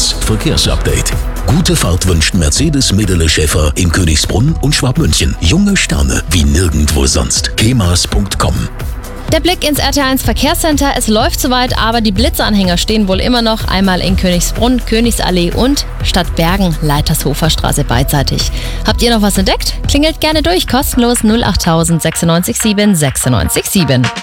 Das Verkehrsupdate. Gute Fahrt wünscht Mercedes Medele Schäfer in Königsbrunn und Schwabmünchen. Junge Sterne wie nirgendwo sonst. kemas.com. Der Blick ins RT1 Verkehrscenter. Es läuft soweit, aber die Blitzanhänger stehen wohl immer noch einmal in Königsbrunn, Königsallee und Stadtbergen, Leitershofer Straße beidseitig. Habt ihr noch was entdeckt? Klingelt gerne durch, kostenlos 08000 96 7 96 7.